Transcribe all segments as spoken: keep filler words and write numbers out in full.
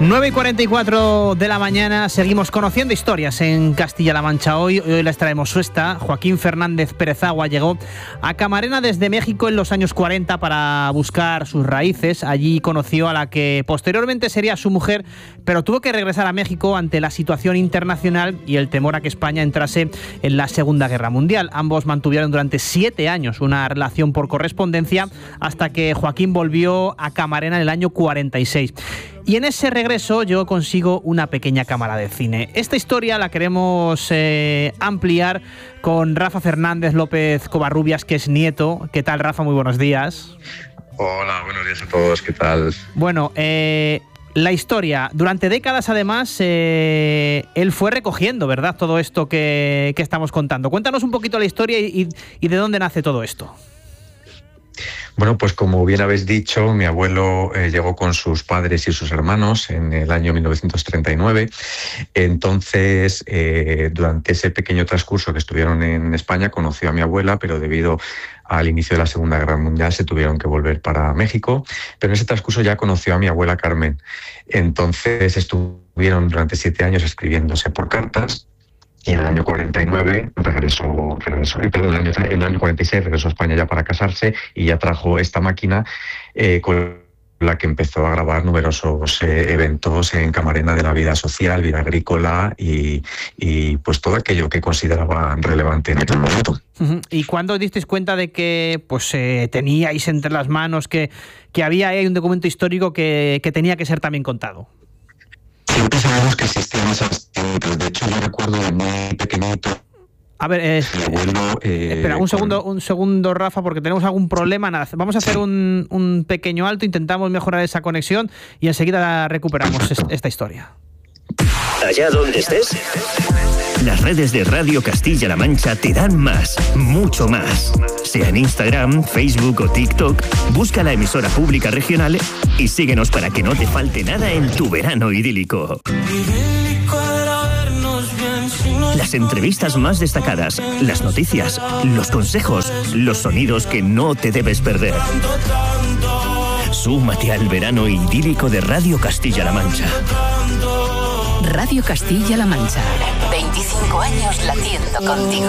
nueve y cuarenta y cuatro de la mañana, seguimos conociendo historias en Castilla-La Mancha. Hoy, hoy les traemos su esta. Joaquín Fernández Pérez-Agua llegó a Camarena desde México en los años cuarenta para buscar sus raíces. Allí conoció a la que posteriormente sería su mujer, pero tuvo que regresar a México ante la situación internacional y el temor a que España entrase en la Segunda Guerra Mundial. Ambos mantuvieron durante siete años una relación por correspondencia hasta que Joaquín volvió a Camarena en el año cuarenta y seis. Y en ese regreso yo consigo una pequeña cámara de cine. Esta historia la queremos eh, ampliar con Rafa Fernández López Covarrubias, que es nieto. ¿Qué tal, Rafa? Muy buenos días. Hola, buenos días a todos. ¿Qué tal? Bueno, eh, la historia. Durante décadas, además, eh, él fue recogiendo, ¿verdad?, todo esto que, que estamos contando. Cuéntanos un poquito la historia y, y de dónde nace todo esto. Bueno, pues como bien habéis dicho, mi abuelo eh, llegó con sus padres y sus hermanos en el año mil novecientos treinta y nueve. Entonces, eh, durante ese pequeño transcurso que estuvieron en España, conoció a mi abuela, pero debido al inicio de la Segunda Guerra Mundial se tuvieron que volver para México. Pero en ese transcurso ya conoció a mi abuela Carmen. Entonces estuvieron durante siete años escribiéndose por cartas. Y en el año cuarenta y nueve regresó, regresó perdón, en el año cuarenta y seis regresó a España ya para casarse y ya trajo esta máquina eh, con la que empezó a grabar numerosos eh, eventos en Camarena de la vida social, vida agrícola y, y pues todo aquello que consideraba relevante en aquel momento. ¿Y cuándo disteis cuenta de que pues eh, teníais entre las manos que, que había ahí un documento histórico que, que tenía que ser también contado? Siempre sabemos que existían esas cintas. De hecho, yo recuerdo de muy pequeñito. A ver, eh, mi abuelo, eh, espera, un con... segundo, un segundo, Rafa, porque tenemos algún problema. Nada, vamos a hacer sí. un, un pequeño alto, intentamos mejorar esa conexión y enseguida recuperamos es, esta historia. Allá donde estés, las redes de Radio Castilla-La Mancha te dan más, mucho más. Sea en Instagram, Facebook o TikTok, busca la emisora pública regional y síguenos para que no te falte nada en tu verano idílico. Las entrevistas más destacadas, las noticias, los consejos, los sonidos que no te debes perder. Súmate al verano idílico de Radio Castilla-La Mancha. Radio Castilla-La Mancha. veinticinco años latiendo contigo.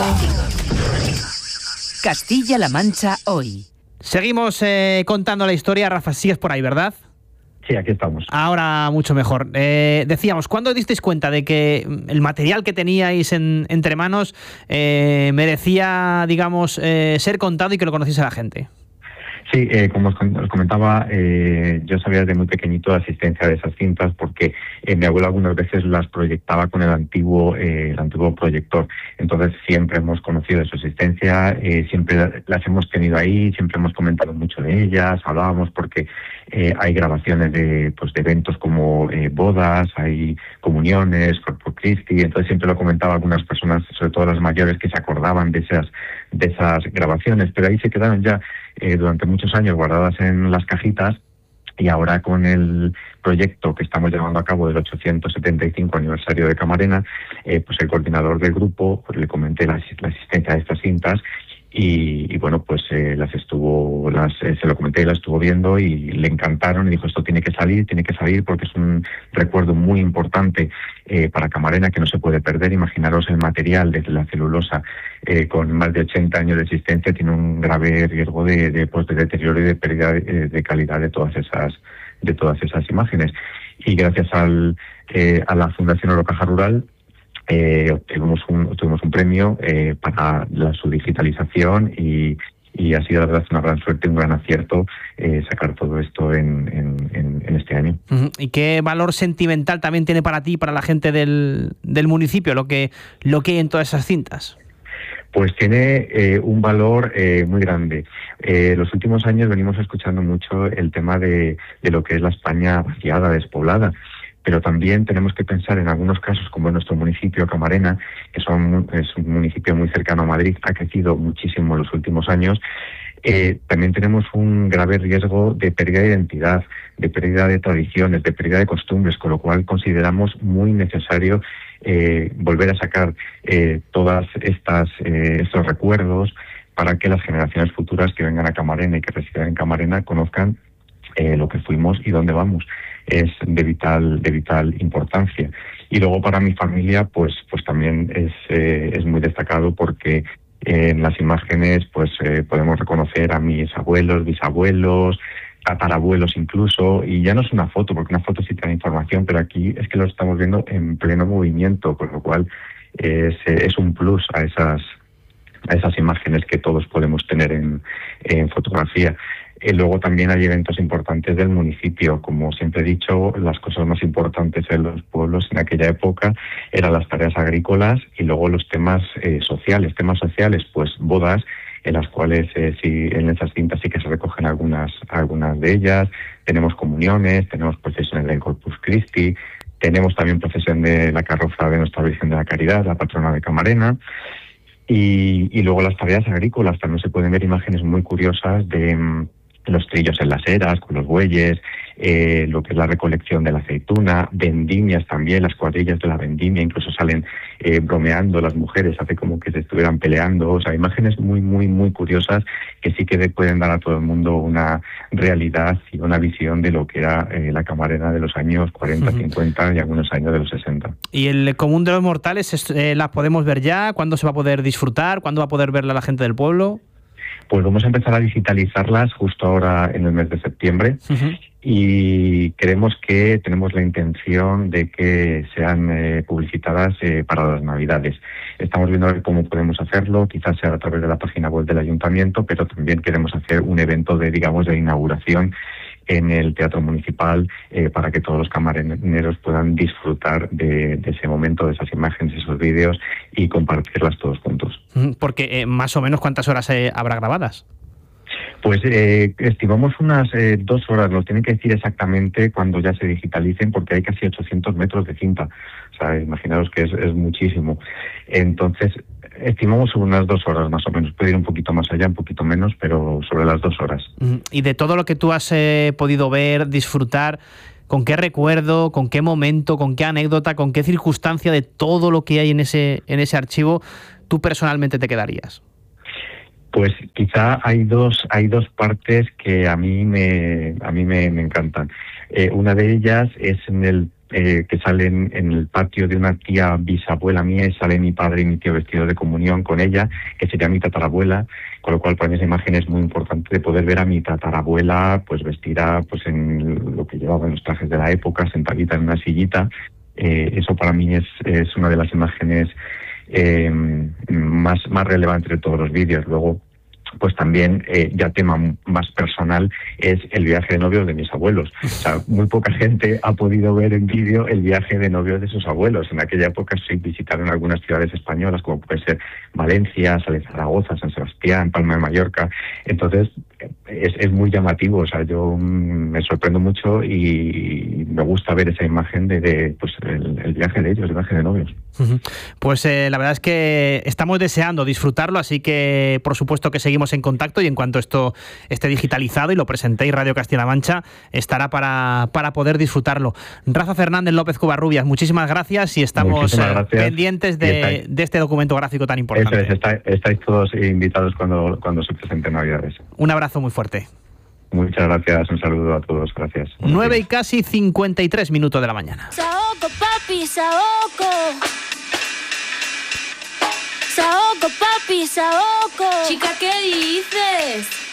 Castilla-La Mancha hoy. Seguimos eh, contando la historia. Rafa, sigues por ahí, ¿verdad? Sí, aquí estamos. Ahora mucho mejor. Eh, decíamos, ¿cuándo disteis cuenta de que el material que teníais en, entre manos eh, merecía, digamos, eh, ser contado y que lo conociese la gente? Sí, eh, como os comentaba, eh, yo sabía desde muy pequeñito la existencia de esas cintas porque eh, mi abuelo algunas veces las proyectaba con el antiguo eh, el antiguo proyector. Entonces siempre hemos conocido de su existencia, eh, siempre las hemos tenido ahí, siempre hemos comentado mucho de ellas, hablábamos porque eh, hay grabaciones de, pues, de eventos como eh, bodas, hay comuniones, Corpus Christi. Entonces siempre lo comentaba a algunas personas, sobre todo las mayores, que se acordaban de esas, de esas grabaciones, pero ahí se quedaron ya Eh, durante muchos años guardadas en las cajitas y ahora con el proyecto que estamos llevando a cabo del ochocientos setenta y cinco aniversario de Camarena, eh, pues el coordinador del grupo pues le comenté la, la existencia de estas cintas y, y bueno, pues eh, las estuvo, las eh, se lo comenté y las estuvo viendo y le encantaron y dijo esto tiene que salir, tiene que salir porque es un recuerdo muy importante eh, para Camarena que no se puede perder. Imaginaros el material desde la celulosa eh, con más de ochenta años de existencia tiene un grave riesgo de, de, pues, de deterioro y de pérdida de, de calidad de todas esas de todas esas imágenes. Y gracias al eh, a la Fundación Eurocaja Rural Eh, obtuvimos un, obtuvimos un premio eh, para la, su digitalización y, y ha sido la verdad una gran suerte, un gran acierto eh, sacar todo esto en, en, en este año. ¿Y qué valor sentimental también tiene para ti y para la gente del, del municipio lo que, lo que hay en todas esas cintas? Pues tiene eh, un valor eh, muy grande. Eh, los últimos años venimos escuchando mucho el tema de, de lo que es la España vaciada, despoblada. Pero también tenemos que pensar en algunos casos, como en nuestro municipio, Camarena, que son, es un municipio muy cercano a Madrid, ha crecido muchísimo en los últimos años. Eh, también tenemos un grave riesgo de pérdida de identidad, de pérdida de tradiciones, de pérdida de costumbres, con lo cual consideramos muy necesario eh, volver a sacar eh, todas estas eh, estos recuerdos para que las generaciones futuras que vengan a Camarena y que residan en Camarena conozcan eh, lo que fuimos y dónde vamos. es de vital, de vital importancia. Y luego para mi familia, pues, pues también es, eh, es muy destacado porque en las imágenes pues eh, podemos reconocer a mis abuelos, bisabuelos, tatarabuelos incluso, y ya no es una foto, porque una foto sí trae información, pero aquí es que lo estamos viendo en pleno movimiento, con lo cual es, es un plus a esas, a esas imágenes que todos podemos tener en, en fotografía. Y luego también hay eventos importantes del municipio. Como siempre he dicho, las cosas más importantes en los pueblos en aquella época eran las tareas agrícolas y luego los temas eh, sociales. Temas sociales, pues bodas, en las cuales eh, sí, en esas cintas sí que se recogen algunas, algunas de ellas. Tenemos comuniones, tenemos procesiones del Corpus Christi, tenemos también procesión de la carroza de Nuestra Virgen de la Caridad, la patrona de Camarena. Y, y luego las tareas agrícolas, también se pueden ver imágenes muy curiosas de mm, los trillos en las eras, con los bueyes, eh, lo que es la recolección de la aceituna, vendimias también, las cuadrillas de la vendimia, incluso salen eh, bromeando las mujeres, hace como que se estuvieran peleando, o sea, imágenes muy, muy, muy curiosas que sí que pueden dar a todo el mundo una realidad y una visión de lo que era eh, la Camarena de los años cuarenta, uh-huh. cincuenta y algunos años de los sesenta. ¿Y el común de los mortales eh, las podemos ver ya? ¿Cuándo se va a poder disfrutar? ¿Cuándo va a poder verla la gente del pueblo? Pues vamos a empezar a digitalizarlas justo ahora en el mes de septiembre. Uh-huh. Y creemos que tenemos la intención de que sean eh, publicitadas eh, para las Navidades. Estamos viendo a ver cómo podemos hacerlo, quizás sea a través de la página web del Ayuntamiento, pero también queremos hacer un evento de, digamos, de inauguración en el Teatro Municipal eh, para que todos los camareneros puedan disfrutar de, de ese momento, de esas imágenes, esos vídeos y compartirlas todos juntos. Porque eh, más o menos ¿cuántas horas eh, habrá grabadas? Pues eh, estimamos unas eh, dos horas, nos tienen que decir exactamente cuando ya se digitalicen, porque hay casi ochocientos metros de cinta. O sea, imaginaros que es, es muchísimo. Entonces, estimamos sobre unas dos horas más o menos. Puede ir un poquito más allá, un poquito menos, pero sobre las dos horas. Y de todo lo que tú has eh, podido ver, disfrutar, ¿con qué recuerdo, con qué momento, con qué anécdota, con qué circunstancia de todo lo que hay en ese, en ese archivo, tú personalmente te quedarías? Pues quizá hay dos hay dos partes que a mí me a mí me, me encantan. Eh, una de ellas es en el eh, que salen en el patio de una tía bisabuela mía, y sale mi padre y mi tío vestidos de comunión con ella, que sería mi tatarabuela, con lo cual para mí esa imagen es muy importante de poder ver a mi tatarabuela pues vestida pues en lo que llevaba en los trajes de la época, sentadita en una sillita. Eh, eso para mí es, es una de las imágenes Eh, más, más relevante de todos los vídeos. Luego, pues también, eh, ya tema más personal, es el viaje de novios de mis abuelos. O sea, muy poca gente ha podido ver en vídeo el viaje de novios de sus abuelos. En aquella época se visitaron algunas ciudades españolas, como puede ser Valencia, Sale Zaragoza, San Sebastián, Palma de Mallorca. Entonces, es, es muy llamativo. O sea, yo me sorprendo mucho y me gusta ver esa imagen de, de pues el, el viaje de ellos, el viaje de novios. Pues eh, la verdad es que estamos deseando disfrutarlo, así que por supuesto que seguimos en contacto, y en cuanto esto esté digitalizado y lo presentéis, Radio Castilla-La Mancha estará para, para poder disfrutarlo. Rafa Fernández López Covarrubias, muchísimas gracias y estamos gracias. pendientes de, de este documento gráfico tan importante. Eso es, está, estáis todos invitados cuando, cuando se presenten Navidades. Un abrazo muy fuerte. Muchas gracias, un saludo a todos, gracias. nueve y casi cincuenta y tres minutos de la mañana. Saoco, papi, saoco. Saoco, papi, saoco. Chica, ¿qué dices?